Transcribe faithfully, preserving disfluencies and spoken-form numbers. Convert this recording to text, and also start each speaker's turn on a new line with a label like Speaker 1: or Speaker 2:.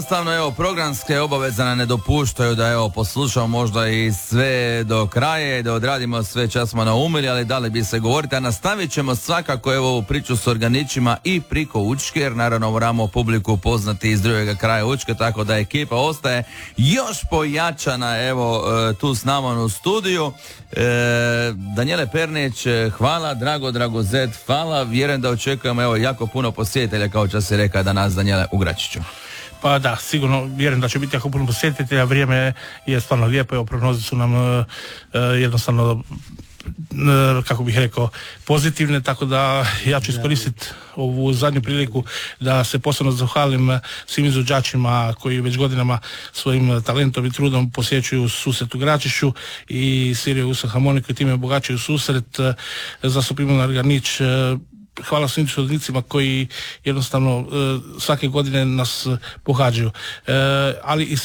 Speaker 1: Jednostavno, evo, programske obaveze nam ne dopuštaju da, evo, poslušamo možda i sve do kraja i da odradimo sve čas smo naumili, ali da li bi se govoriti, a nastavit ćemo svakako, evo, ovu priču s organičima i priko Učke, jer naravno moramo publiku poznati iz drugega kraja Učke, tako da ekipa ostaje još pojačana, evo, tu s nama u studiju. E, Danijele Pernić, hvala, Drago Dragozet, hvala, vjerujem da očekujemo, evo, jako puno posjetitelja, kao što si rekao danas, Danijele, u Gračiću.
Speaker 2: Pa da, sigurno vjerujem da će biti jako puno posjetitelja, vrijeme je stvarno lijepo, evo, prognoze su nam uh, jednostavno, uh, kako bih rekao, pozitivne, tako da ja ću iskoristiti ovu zadnju priliku da se posebno zahvalim svim izvođačima koji već godinama svojim talentom i trudom posjećuju susret u Gračišću i sviraju uz harmoniku i time obogaćuju susret. Zastupimo na Organić. Hvala svim sudnicima koji jednostavno uh, svake godine nas pohađaju. Uh, ali i